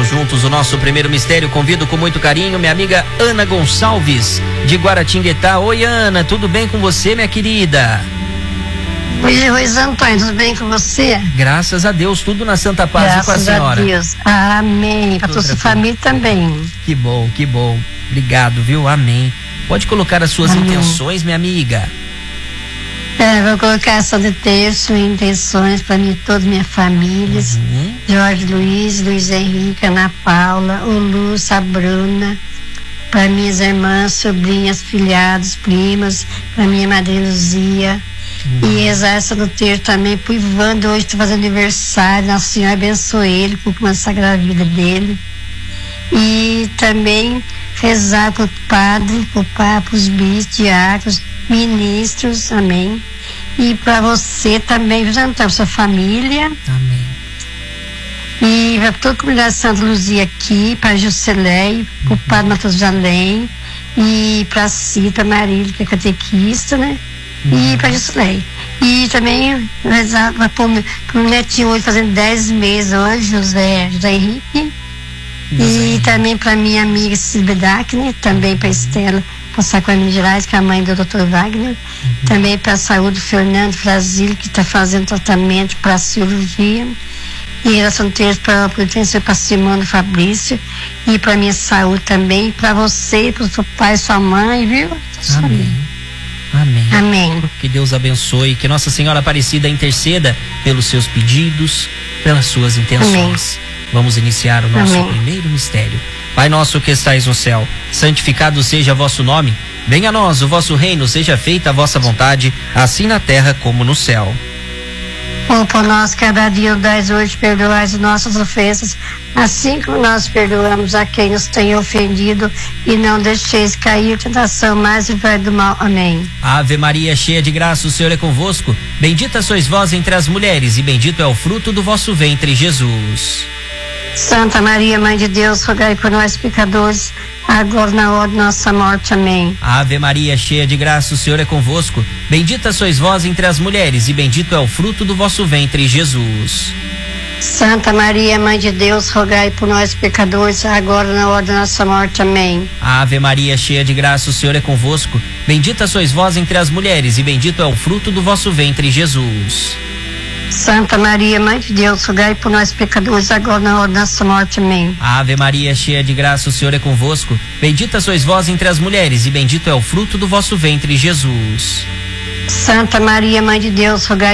juntos o nosso primeiro mistério. Convido com muito carinho minha amiga Ana Gonçalves, de Guaratinguetá. Oi, Ana, tudo bem com você, minha querida? Oi, Antônio, tudo bem com você? Graças a Deus, tudo na santa paz. E com a senhora? Graças a Deus, amém. Para toda a sua família também. Que bom, que bom. Obrigado, viu? Amém. Pode colocar as suas intenções, minha amiga. Vou colocar essa de terço, intenções para mim, toda minha família. Jorge Luiz, Luiz Henrique, Ana Paula, o Lúcio, a Bruna, para minhas irmãs, sobrinhas, filhados, primas, para minha madrinha Luzia. E rezar essa do terço também pro Ivandro, hoje está fazendo aniversário, Nossa Senhora abençoe ele, por consagrar a vida dele. E também rezar pro padre, pro Papa, os bispos, diáconos, ministros, amém. E para você também, para sua família. Amém. E para toda a comunidade Santa Luzia aqui, para Juscelei, para o Padre Matusalém, e para a Cita Marília, que é catequista, né? E para Juscelei. E também rezar para o netinho hoje, fazendo 10 meses hoje, José Henrique. E também para minha amiga Silvia Dacne, também para Estela, passar com a Minas Gerais, que é a mãe do Dr. Wagner. Também para a saúde do Fernando Brasil, que está fazendo tratamento para cirurgia. E relação terço para a Simone Fabrício. E para minha saúde também, para você, para o seu pai e sua mãe, viu? Amém. Amém. Amém. Que Deus abençoe, que Nossa Senhora Aparecida interceda pelos seus pedidos, pelas suas intenções. Amém. Vamos iniciar o nosso primeiro mistério. Pai nosso que estais no céu, santificado seja vosso nome. Venha a nós o vosso reino, seja feita a vossa vontade, assim na terra como no céu. Pão por nós cada dia dais hoje, perdoai as nossas ofensas, assim como nós perdoamos a quem nos tem ofendido, e não deixeis cair em tentação, mas livrai do mal. Amém. Ave Maria, cheia de graça, o Senhor é convosco. Bendita sois vós entre as mulheres, e bendito é o fruto do vosso ventre, Jesus. Santa Maria, Mãe de Deus, rogai por nós pecadores, agora na hora de nossa morte. Amém. Ave Maria, cheia de graça, o Senhor é convosco. Bendita sois vós entre as mulheres, e bendito é o fruto do vosso ventre, Jesus. Santa Maria, Mãe de Deus, rogai por nós pecadores, agora na hora da nossa morte. Amém. Ave Maria, cheia de graça, o Senhor é convosco. Bendita sois vós entre as mulheres, e bendito é o fruto do vosso ventre, Jesus. Santa Maria, Mãe de Deus, rogai por nós pecadores, agora na hora da nossa morte. Amém. Ave Maria, cheia de graça, o Senhor é convosco. Bendita sois vós entre as mulheres, e bendito é o fruto do vosso ventre, Jesus. Santa Maria, Mãe de Deus, rogai